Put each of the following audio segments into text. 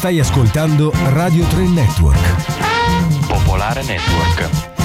Stai ascoltando Radio 3 Network. Popolare Network.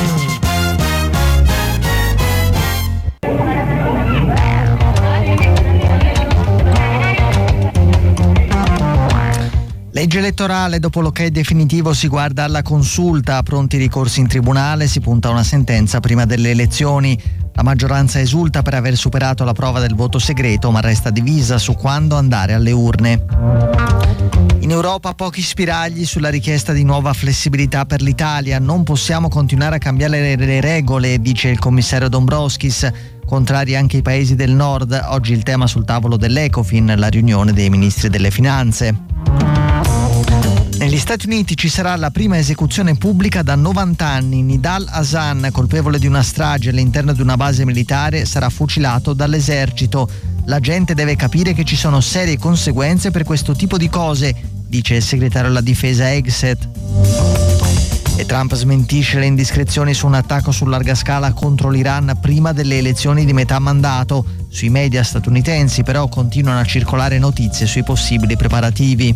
Legge elettorale, dopo l'ok definitivo si guarda alla consulta, pronti ricorsi in tribunale, si punta a una sentenza prima delle elezioni. La maggioranza esulta per aver superato la prova del voto segreto, ma resta divisa su quando andare alle urne. In Europa pochi spiragli sulla richiesta di nuova flessibilità per l'Italia. Non possiamo continuare a cambiare le regole, dice il commissario Dombrovskis. Contrari anche i paesi del nord. Oggi il tema sul tavolo dell'Ecofin, la riunione dei ministri delle finanze. Negli Stati Uniti ci sarà la prima esecuzione pubblica da 90 anni. Nidal Hasan, colpevole di una strage all'interno di una base militare, sarà fucilato dall'esercito. La gente deve capire che ci sono serie conseguenze per questo tipo di cose, dice il segretario alla difesa Hegseth. E Trump smentisce le indiscrezioni su un attacco su larga scala contro l'Iran prima delle elezioni di metà mandato. Sui media statunitensi però continuano a circolare notizie sui possibili preparativi.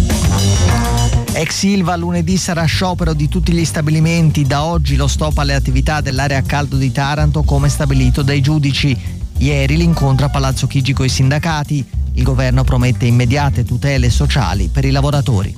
Ex Ilva lunedì sarà sciopero di tutti gli stabilimenti. Da oggi lo stop alle attività dell'area a caldo di Taranto come stabilito dai giudici. Ieri l'incontro a Palazzo Chigi coi sindacati. Il governo promette immediate tutele sociali per i lavoratori.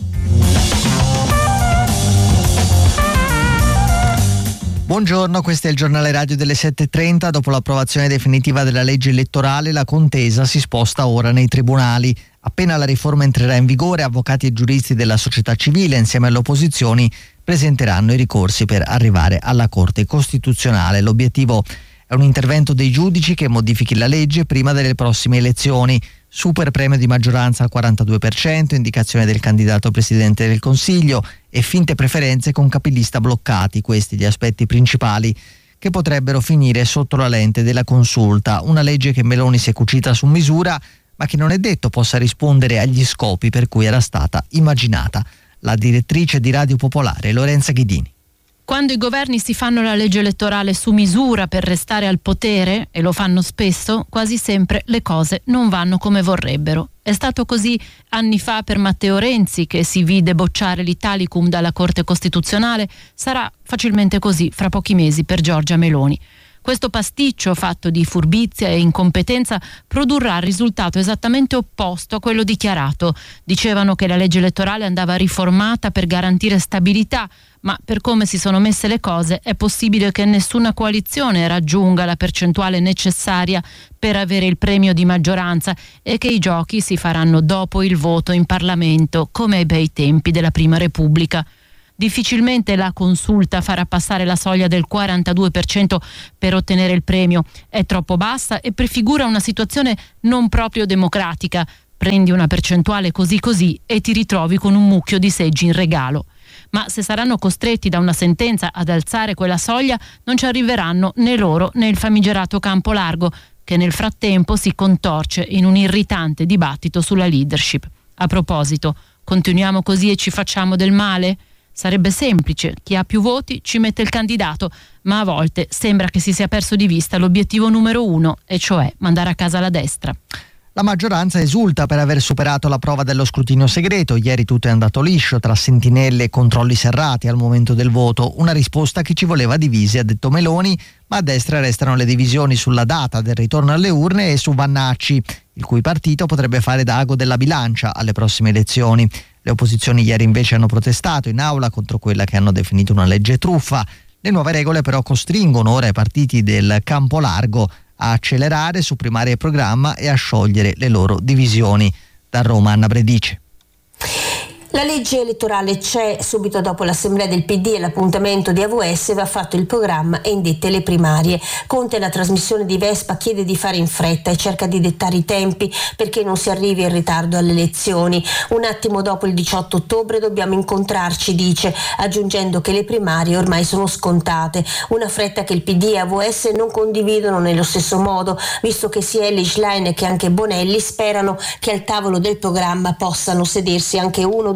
Buongiorno, questo è il giornale radio delle 7:30. Dopo l'approvazione definitiva della legge elettorale, la contesa si sposta ora nei tribunali. Appena la riforma entrerà in vigore, avvocati e giuristi della società civile, insieme alle opposizioni, presenteranno i ricorsi per arrivare alla Corte Costituzionale. L'obiettivo è un intervento dei giudici che modifichi la legge prima delle prossime elezioni. Super premio di maggioranza al 42%, indicazione del candidato Presidente del Consiglio e finte preferenze con capilista bloccati, questi gli aspetti principali che potrebbero finire sotto la lente della consulta. Una legge che Meloni si è cucita su misura, ma che non è detto possa rispondere agli scopi per cui era stata immaginata. La direttrice di Radio Popolare, Lorenza Ghidini. Quando i governi si fanno la legge elettorale su misura per restare al potere, e lo fanno spesso, quasi sempre le cose non vanno come vorrebbero. È stato così anni fa per Matteo Renzi, che si vide bocciare l'Italicum dalla Corte Costituzionale. Sarà facilmente così fra pochi mesi per Giorgia Meloni. Questo pasticcio fatto di furbizia e incompetenza produrrà il risultato esattamente opposto a quello dichiarato. Dicevano che la legge elettorale andava riformata per garantire stabilità, ma per come si sono messe le cose è possibile che nessuna coalizione raggiunga la percentuale necessaria per avere il premio di maggioranza e che i giochi si faranno dopo il voto in Parlamento, come ai bei tempi della Prima Repubblica. Difficilmente la consulta farà passare la soglia del 42% per ottenere il premio. È troppo bassa e prefigura una situazione non proprio democratica. Prendi una percentuale così e ti ritrovi con un mucchio di seggi in regalo. Ma se saranno costretti da una sentenza ad alzare quella soglia, non ci arriveranno né loro né il famigerato campo largo, che nel frattempo si contorce in un irritante dibattito sulla leadership. A proposito, continuiamo così e ci facciamo del male? Sarebbe semplice, chi ha più voti ci mette il candidato, ma a volte sembra che si sia perso di vista l'obiettivo numero 1, e cioè mandare a casa la destra. La maggioranza esulta per aver superato la prova dello scrutinio segreto. Ieri tutto è andato liscio, tra sentinelle e controlli serrati al momento del voto. Una risposta che ci voleva divisi, ha detto Meloni, ma a destra restano le divisioni sulla data del ritorno alle urne e su Vannacci, il cui partito potrebbe fare da ago della bilancia alle prossime elezioni. Le opposizioni ieri invece hanno protestato in aula contro quella che hanno definito una legge truffa. Le nuove regole però costringono ora i partiti del campo largo a accelerare su primaria e programma e a sciogliere le loro divisioni. Da Roma, Anna Bredice. La legge elettorale c'è. Subito dopo l'assemblea del PD e l'appuntamento di AVS va fatto il programma e indette le primarie. Conte, la trasmissione di Vespa, chiede di fare in fretta e cerca di dettare i tempi perché non si arrivi in ritardo alle elezioni. Un attimo dopo il 18 ottobre dobbiamo incontrarci, dice, aggiungendo che le primarie ormai sono scontate. Una fretta che il PD e AVS non condividono nello stesso modo, visto che sia Elly Schlein che anche Bonelli sperano che al tavolo del programma possano sedersi anche uno o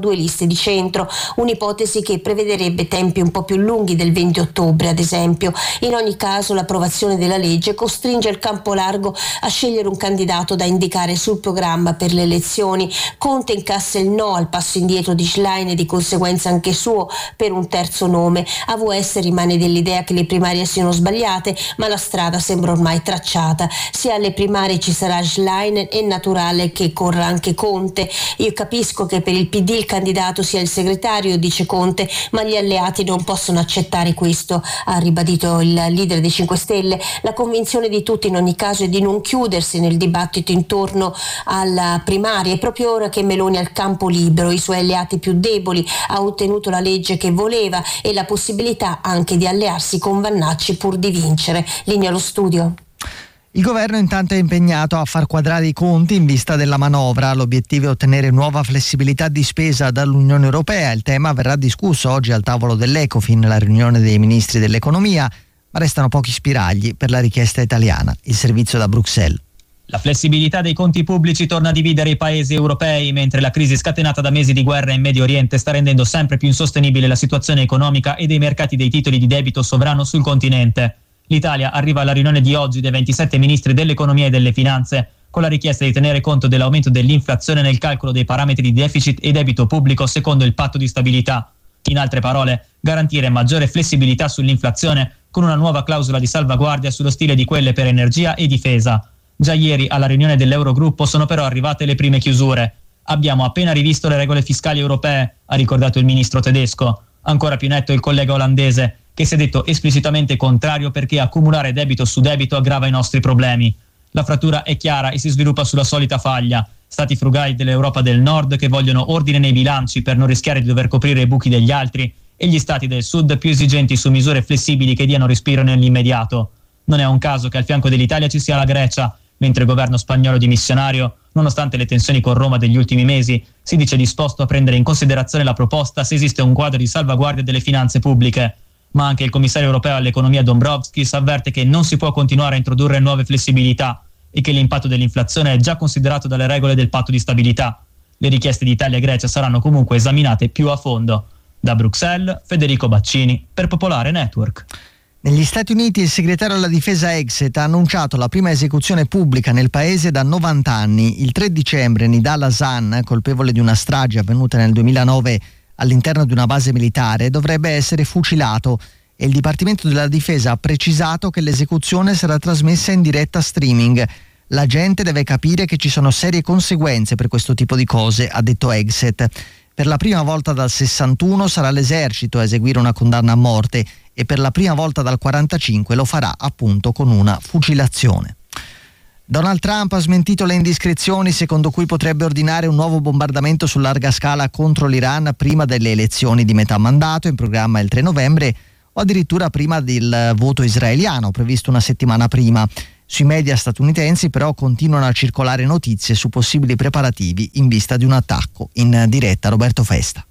2 liste di centro, un'ipotesi che prevederebbe tempi un po' più lunghi del 20 ottobre ad esempio. In ogni caso l'approvazione della legge costringe il campo largo a scegliere un candidato da indicare sul programma per le elezioni. Conte incassa il no al passo indietro di Schlein e di conseguenza anche suo per un terzo nome. AVS rimane dell'idea che le primarie siano sbagliate, ma la strada sembra ormai tracciata. Se alle primarie ci sarà Schlein è naturale che corra anche Conte. Io capisco che per il PD il candidato sia il segretario, dice Conte, ma gli alleati non possono accettare questo, ha ribadito il leader dei 5 Stelle. La convinzione di tutti in ogni caso è di non chiudersi nel dibattito intorno alla primaria. È proprio ora che Meloni ha il campo libero, i suoi alleati più deboli, ha ottenuto la legge che voleva e la possibilità anche di allearsi con Vannacci pur di vincere. Linea allo studio. Il governo intanto è impegnato a far quadrare i conti in vista della manovra. L'obiettivo è ottenere nuova flessibilità di spesa dall'Unione Europea. Il tema verrà discusso oggi al tavolo dell'Ecofin, la riunione dei ministri dell'economia, ma restano pochi spiragli per la richiesta italiana. Il servizio da Bruxelles. La flessibilità dei conti pubblici torna a dividere i paesi europei, mentre la crisi scatenata da mesi di guerra in Medio Oriente sta rendendo sempre più insostenibile la situazione economica e dei mercati dei titoli di debito sovrano sul continente. L'Italia arriva alla riunione di oggi dei 27 ministri dell'economia e delle finanze con la richiesta di tenere conto dell'aumento dell'inflazione nel calcolo dei parametri di deficit e debito pubblico secondo il patto di stabilità. In altre parole, garantire maggiore flessibilità sull'inflazione con una nuova clausola di salvaguardia sullo stile di quelle per energia e difesa. Già ieri alla riunione dell'Eurogruppo sono però arrivate le prime chiusure. Abbiamo appena rivisto le regole fiscali europee, ha ricordato il ministro tedesco. Ancora più netto il collega olandese, che si è detto esplicitamente contrario perché accumulare debito su debito aggrava i nostri problemi. La frattura è chiara e si sviluppa sulla solita faglia. Stati frugali dell'Europa del Nord che vogliono ordine nei bilanci per non rischiare di dover coprire i buchi degli altri e gli stati del Sud più esigenti su misure flessibili che diano respiro nell'immediato. Non è un caso che al fianco dell'Italia ci sia la Grecia, mentre il governo spagnolo dimissionario, nonostante le tensioni con Roma degli ultimi mesi, si dice disposto a prendere in considerazione la proposta se esiste un quadro di salvaguardia delle finanze pubbliche. Ma anche il commissario europeo all'economia Dombrovskis avverte che non si può continuare a introdurre nuove flessibilità e che l'impatto dell'inflazione è già considerato dalle regole del patto di stabilità. Le richieste di Italia e Grecia saranno comunque esaminate più a fondo. Da Bruxelles, Federico Baccini, per Popolare Network. Negli Stati Uniti il segretario alla difesa Hegseth ha annunciato la prima esecuzione pubblica nel paese da 90 anni. Il 3 dicembre Nidal Hasan, colpevole di una strage avvenuta nel 2009 all'interno di una base militare, dovrebbe essere fucilato e il Dipartimento della Difesa ha precisato che l'esecuzione sarà trasmessa in diretta streaming. La gente deve capire che ci sono serie conseguenze per questo tipo di cose, ha detto Hegseth. Per la prima volta dal 61 sarà l'esercito a eseguire una condanna a morte e per la prima volta dal 45 lo farà appunto con una fucilazione. Donald Trump ha smentito le indiscrezioni secondo cui potrebbe ordinare un nuovo bombardamento su larga scala contro l'Iran prima delle elezioni di metà mandato in programma il 3 novembre o addirittura prima del voto israeliano previsto una settimana prima. Sui media statunitensi però continuano a circolare notizie su possibili preparativi in vista di un attacco. In diretta Roberto Festa.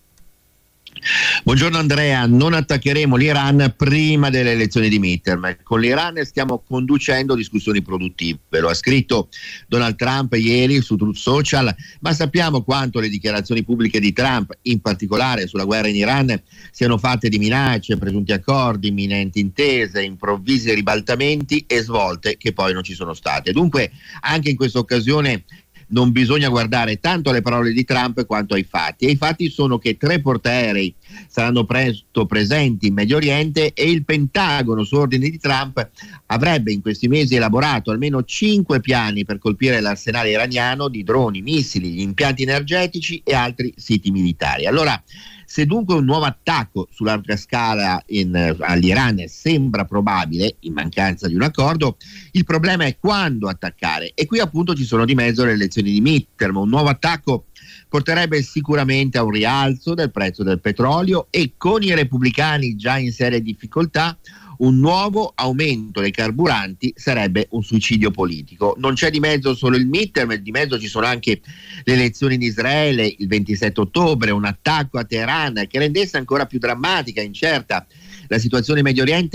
Buongiorno Andrea, non attaccheremo l'Iran prima delle elezioni di midterm. Con l'Iran stiamo conducendo discussioni produttive, lo ha scritto Donald Trump ieri su Truth Social, ma sappiamo quanto le dichiarazioni pubbliche di Trump, in particolare sulla guerra in Iran, siano fatte di minacce, presunti accordi, imminenti intese, improvvisi ribaltamenti e svolte che poi non ci sono state. Dunque anche in questa occasione non bisogna guardare tanto alle parole di Trump quanto ai fatti. E i fatti sono che 3 portaerei saranno presto presenti in Medio Oriente e il Pentagono, su ordine di Trump, avrebbe in questi mesi elaborato almeno 5 piani per colpire l'arsenale iraniano di droni, missili, gli impianti energetici e altri siti militari. Allora, se dunque un nuovo attacco su larga scala all'Iran sembra probabile, in mancanza di un accordo, il problema è quando attaccare. E qui appunto ci sono di mezzo le elezioni di midterm. Un nuovo attacco porterebbe sicuramente a un rialzo del prezzo del petrolio e con i repubblicani già in seria difficoltà un nuovo aumento dei carburanti sarebbe un suicidio politico. Non c'è di mezzo solo il midterm, di mezzo ci sono anche le elezioni in Israele il 27 ottobre, un attacco a Teheran che rendesse ancora più drammatica e incerta la situazione in Medio Oriente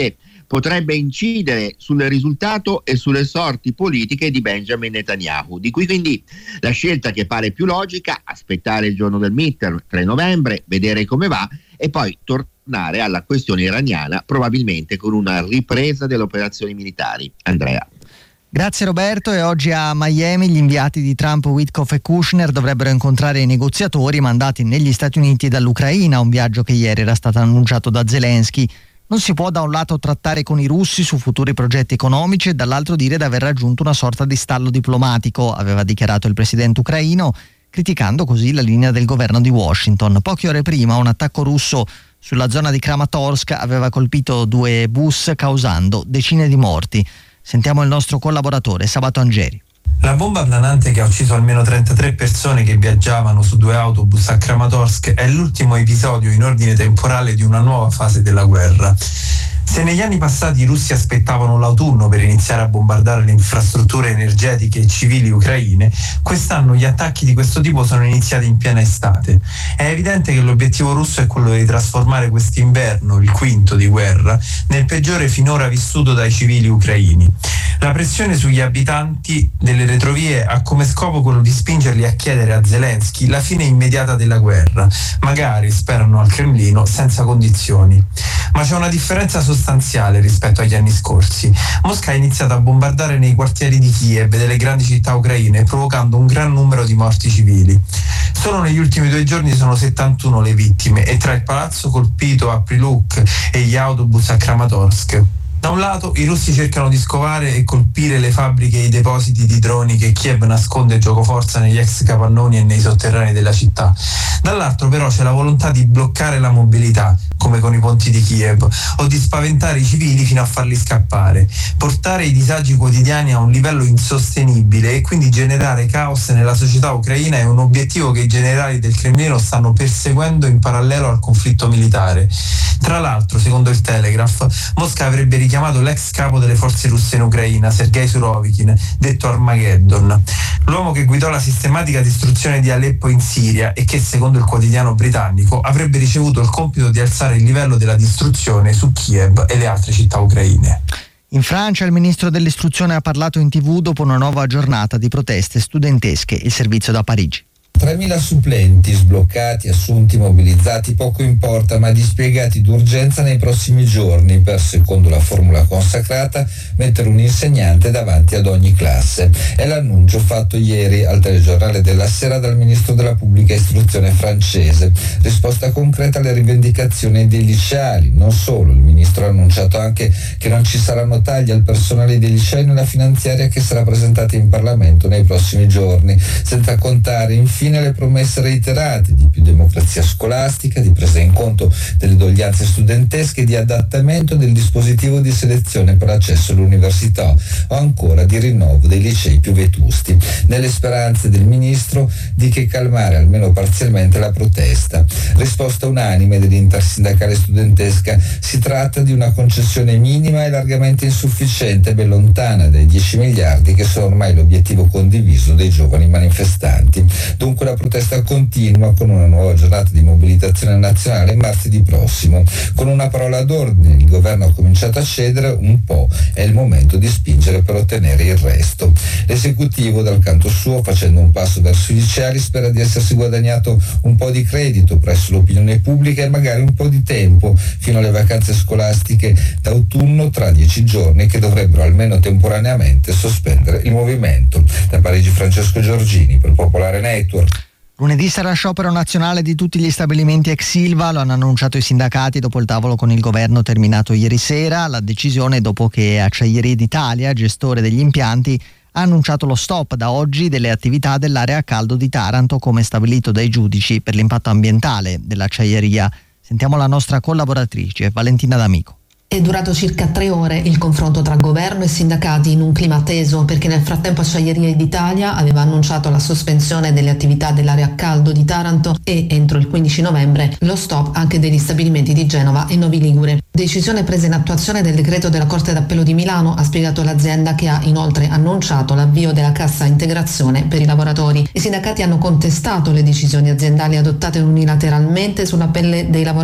potrebbe incidere sul risultato e sulle sorti politiche di Benjamin Netanyahu, di cui quindi la scelta che pare più logica: aspettare il giorno del midterm, 3 novembre, vedere come va e poi tornare alla questione iraniana, probabilmente con una ripresa delle operazioni militari. Andrea. Grazie Roberto. E oggi a Miami gli inviati di Trump, Witkoff e Kushner dovrebbero incontrare i negoziatori mandati negli Stati Uniti dall'Ucraina, un viaggio che ieri era stato annunciato da Zelensky. Non si può da un lato trattare con i russi su futuri progetti economici e dall'altro dire di aver raggiunto una sorta di stallo diplomatico, aveva dichiarato il presidente ucraino, criticando così la linea del governo di Washington. Poche ore prima un attacco russo sulla zona di Kramatorsk aveva colpito 2 bus causando decine di morti. Sentiamo il nostro collaboratore Sabato Angeri. La bomba planante che ha ucciso almeno 33 persone che viaggiavano su 2 autobus a Kramatorsk è l'ultimo episodio in ordine temporale di una nuova fase della guerra. Se negli anni passati i russi aspettavano l'autunno per iniziare a bombardare le infrastrutture energetiche e civili ucraine, quest'anno gli attacchi di questo tipo sono iniziati in piena estate. È evidente che l'obiettivo russo è quello di trasformare quest'inverno, il quinto di guerra, nel peggiore finora vissuto dai civili ucraini. La pressione sugli abitanti delle retrovie ha come scopo quello di spingerli a chiedere a Zelensky la fine immediata della guerra, magari, sperano al Cremlino, senza condizioni. Ma c'è una differenza sostanziale rispetto agli anni scorsi. Mosca ha iniziato a bombardare nei quartieri di Kiev e delle grandi città ucraine, provocando un gran numero di morti civili. Solo negli ultimi 2 giorni sono 71 le vittime, e tra il palazzo colpito a Priluk e gli autobus a Kramatorsk. Da un lato i russi cercano di scovare e colpire le fabbriche e i depositi di droni che Kiev nasconde giocoforza negli ex capannoni e nei sotterranei della città. Dall'altro però c'è la volontà di bloccare la mobilità, come con i ponti di Kiev, o di spaventare i civili fino a farli scappare, portare i disagi quotidiani a un livello insostenibile e quindi generare caos nella società ucraina è un obiettivo che i generali del Cremlino stanno perseguendo in parallelo al conflitto militare. Tra l'altro, secondo il Telegraph, Mosca avrebbe richiamato l'ex capo delle forze russe in Ucraina, Sergei Surovikin, detto Armageddon, l'uomo che guidò la sistematica distruzione di Aleppo in Siria e che, secondo il quotidiano britannico, avrebbe ricevuto il compito di alzare il livello della distruzione su Kiev e le altre città ucraine. In Francia il ministro dell'istruzione ha parlato in TV dopo una nuova giornata di proteste studentesche. Il servizio da Parigi. 3.000 supplenti sbloccati, assunti, mobilizzati, poco importa, ma dispiegati d'urgenza nei prossimi giorni per, secondo la formula consacrata, mettere un insegnante davanti ad ogni classe. È l'annuncio fatto ieri al telegiornale della Sera dal ministro della pubblica istruzione francese. Risposta concreta alle rivendicazioni dei liceali. Non solo, il ministro ha annunciato anche che non ci saranno tagli al personale dei licei nella finanziaria che sarà presentata in Parlamento nei prossimi giorni, senza contare infine le promesse reiterate di più democrazia scolastica, di presa in conto delle doglianze studentesche, di adattamento del dispositivo di selezione per l'accesso all'università o ancora di rinnovo dei licei più vetusti, nelle speranze del ministro di che calmare almeno parzialmente la protesta. Risposta unanime dell'intersindacale studentesca: si tratta di una concessione minima e largamente insufficiente, ben lontana dai 10 miliardi che sono ormai l'obiettivo condiviso dei giovani manifestanti. Dunque la protesta continua con una nuova giornata di mobilitazione nazionale martedì prossimo. Con una parola d'ordine, il governo ha cominciato a cedere un po', è il momento di spingere per ottenere il resto. L'esecutivo, dal canto suo, facendo un passo verso i liceali, spera di essersi guadagnato un po' di credito presso l'opinione pubblica e magari un po' di tempo fino alle vacanze scolastiche d'autunno tra 10 giorni che dovrebbero almeno temporaneamente sospendere il movimento. Da Parigi Francesco Giorgini per Popolare Network. Lunedì sarà sciopero nazionale di tutti gli stabilimenti ex Ilva, lo hanno annunciato i sindacati dopo il tavolo con il governo terminato ieri sera. La decisione dopo che Acciaierie d'Italia, gestore degli impianti, ha annunciato lo stop da oggi delle attività dell'area a caldo di Taranto, come stabilito dai giudici per l'impatto ambientale dell'acciaieria. Sentiamo la nostra collaboratrice Valentina D'Amico. È durato circa 3 ore il confronto tra governo e sindacati in un clima teso, perché nel frattempo Acciaierie d'Italia aveva annunciato la sospensione delle attività dell'area a caldo di Taranto e entro il 15 novembre lo stop anche degli stabilimenti di Genova e Novi Ligure. Decisione presa in attuazione del decreto della Corte d'Appello di Milano, ha spiegato l'azienda, che ha inoltre annunciato l'avvio della cassa integrazione per i lavoratori. I sindacati hanno contestato le decisioni aziendali adottate unilateralmente sulla pelle dei lavoratori,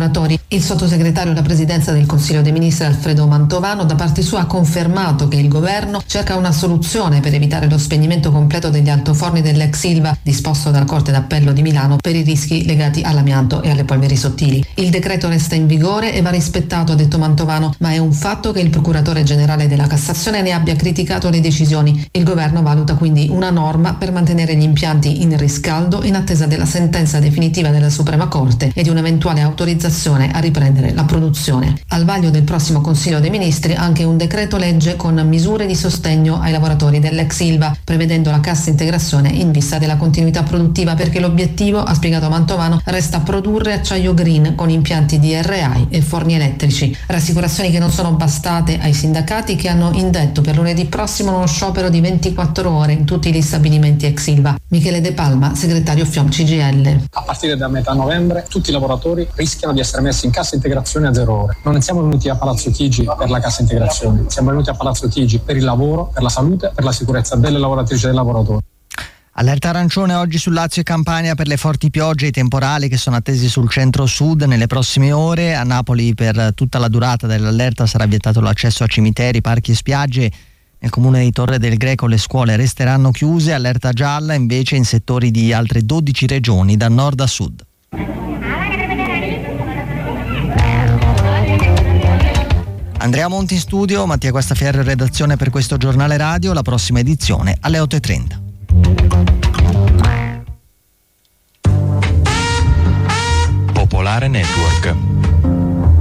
Il sottosegretario alla presidenza del Consiglio dei Ministri Alfredo Mantovano da parte sua ha confermato che il governo cerca una soluzione per evitare lo spegnimento completo degli altoforni dell'ex Ilva disposto dalla Corte d'Appello di Milano per i rischi legati all'amianto e alle polveri sottili. Il decreto resta in vigore e va rispettato, ha detto Mantovano, ma è un fatto che il procuratore generale della Cassazione ne abbia criticato le decisioni. Il governo valuta quindi una norma per mantenere gli impianti in riscaldo in attesa della sentenza definitiva della Suprema Corte e di un'eventuale autorizzazione a riprendere la produzione. Al vaglio del prossimo Consiglio dei Ministri anche un decreto legge con misure di sostegno ai lavoratori dell'ex Ilva, prevedendo la cassa integrazione in vista della continuità produttiva, perché l'obiettivo, ha spiegato Mantovano, resta produrre acciaio green con impianti DRI e forni elettrici. Rassicurazioni che non sono bastate ai sindacati, che hanno indetto per lunedì prossimo uno sciopero di 24 ore in tutti gli stabilimenti ex Ilva. Michele De Palma, segretario FIOM CGIL. A partire da metà novembre tutti i lavoratori rischiano di essere messi in cassa integrazione a 0 ore. Non siamo venuti a Palazzo Chigi per la cassa integrazione, siamo venuti a Palazzo Chigi per il lavoro, per la salute, per la sicurezza delle lavoratrici e dei lavoratori. Allerta arancione oggi su Lazio e Campania per le forti piogge e i temporali che sono attesi sul centro-sud nelle prossime ore. A Napoli per tutta la durata dell'allerta sarà vietato l'accesso a cimiteri, parchi e spiagge. Nel comune di Torre del Greco le scuole resteranno chiuse. Allerta gialla invece in settori di altre 12 regioni da nord a sud. Andrea Monti in studio, Mattia Guastaferro in redazione per questo giornale radio. La prossima edizione alle 8:30. Popolare Network.